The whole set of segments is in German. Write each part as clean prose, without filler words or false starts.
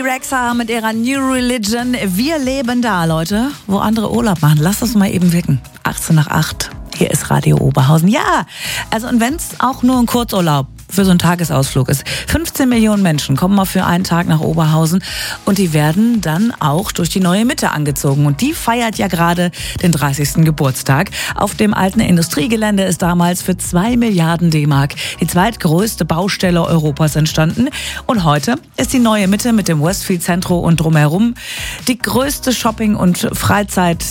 Rexa mit ihrer New Religion. Wir leben da, Leute, wo andere Urlaub machen. Lasst uns mal eben wirken. 8:18. Hier ist Radio Oberhausen. Ja, also und wenn es auch nur ein Kurzurlaub für so einen Tagesausflug ist. 15 Millionen Menschen kommen mal für einen Tag nach Oberhausen und die werden dann auch durch die neue Mitte angezogen. Und die feiert ja gerade den 30. Geburtstag. Auf dem alten Industriegelände ist damals für 2 Milliarden D-Mark die zweitgrößte Baustelle Europas entstanden. Und heute ist die neue Mitte mit dem Westfield Centro und drumherum die größte Shopping- und Freizeit,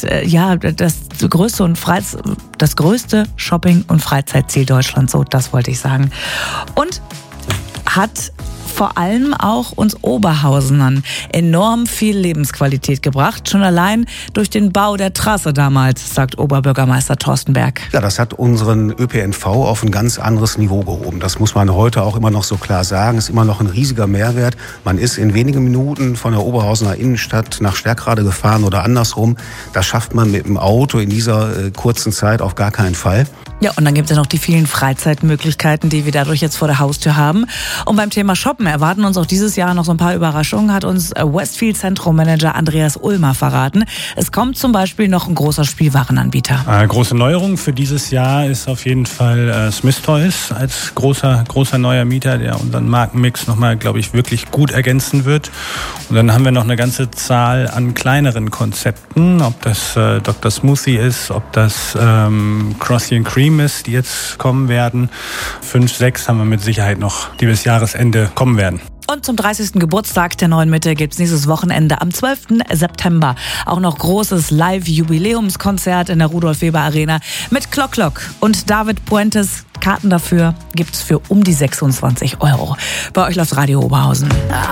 das größte Shopping- und Freizeitziel Deutschlands. So, das wollte ich sagen. Und hat vor allem auch uns Oberhausenern enorm viel Lebensqualität gebracht. Schon allein durch den Bau der Trasse damals, sagt Oberbürgermeister Thorsten Berg. Ja, das hat unseren ÖPNV auf ein ganz anderes Niveau gehoben. Das muss man heute auch immer noch so klar sagen. Ist immer noch ein riesiger Mehrwert. Man ist in wenigen Minuten von der Oberhausener Innenstadt nach Stärkrade gefahren oder andersrum. Das schafft man mit dem Auto in dieser kurzen Zeit auf gar keinen Fall. Ja, und dann gibt es ja noch die vielen Freizeitmöglichkeiten, die wir dadurch jetzt vor der Haustür haben. Und beim Thema Shoppen erwarten uns auch dieses Jahr noch so ein paar Überraschungen, hat uns Westfield Zentrum-Manager Andreas Ulmer verraten. Es kommt zum Beispiel noch ein großer Spielwarenanbieter. Große Neuerung für dieses Jahr ist auf jeden Fall Smith Toys als großer neuer Mieter, der unseren Markenmix nochmal, glaube ich, wirklich gut ergänzen wird. Und dann haben wir noch eine ganze Zahl an kleineren Konzepten, ob das Dr. Smoothie ist, ob das Crossy & Cream ist, die jetzt kommen werden. 5, 6 haben wir mit Sicherheit noch, die bis Jahresende kommen werden. Und zum 30. Geburtstag der neuen Mitte gibt's nächstes Wochenende am 12. September auch noch großes Live-Jubiläumskonzert in der Rudolf-Weber-Arena mit Klock und David Puentes. Karten dafür gibt's für um die 26 €. Bei euch läuft Radio Oberhausen.